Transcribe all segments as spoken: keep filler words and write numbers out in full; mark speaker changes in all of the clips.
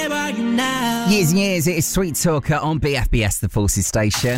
Speaker 1: Years and years, it is Sweet Talker on B F B S, the Forces station.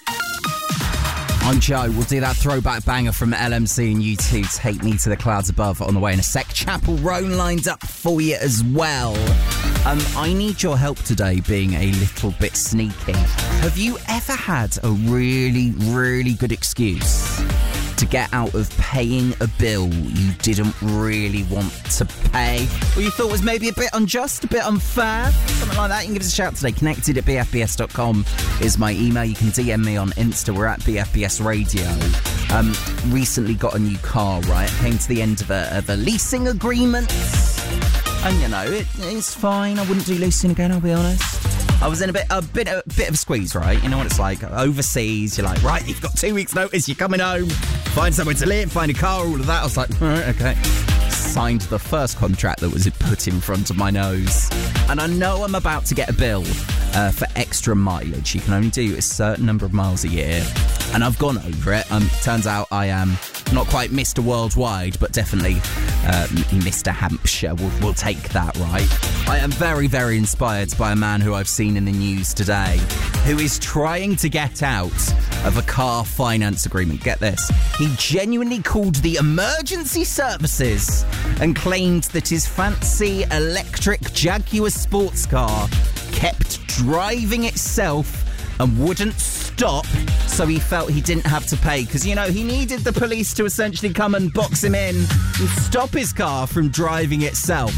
Speaker 1: I'm Joe. We'll do that throwback banger from L M C and U two, Take Me to the Clouds Above, on the way in a sec. Chapel Roan lined up for you as well. Um, I need your help today, being a little bit sneaky. Have you ever had a really, really good excuse to get out of paying a bill you didn't really want to pay, or you thought was maybe a bit unjust, a bit unfair, something like that? You can give us a shout today. Connected at b f b s dot com is my email. You can D M me on Insta. We're at B F B S Radio. Um, recently got a new car, right? Came to the end of a, of a leasing agreement, and you know, it, it's fine. I wouldn't do leasing again, I'll be honest. I was in a bit, a bit, a bit of a squeeze, right? You know what it's like overseas. You're like, right, you've got two weeks' notice. You're coming home. Find somewhere to live. Find a car. All of that. I was like, all right, okay. Signed the first contract that was put in front of my nose, and I know I'm about to get a bill uh, for extra mileage. You can only do a certain number of miles a year, and I've gone over it. Um, turns out I am not quite Mister Worldwide, but definitely uh, Mister Hampshire. We'll, we'll take that, right? I am very, very inspired by a man who I've seen in the news today, who is trying to get out of a car finance agreement. Get this. He genuinely called the emergency services and claimed that his fancy electric Jaguar sports car kept driving itself and wouldn't stop, so he felt he didn't have to pay, because, you know, he needed the police to essentially come and box him in and stop his car from driving itself.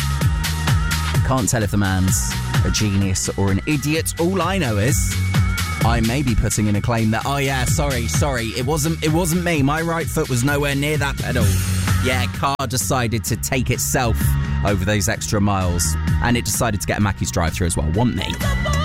Speaker 1: Can't tell if the man's a genius or an idiot. All I know is I may be putting in a claim that, oh yeah, sorry, sorry, it wasn't it wasn't me. My right foot was nowhere near that pedal. Yeah, car decided to take itself over those extra miles, and it decided to get a Mackey's drive-through as well. Want me?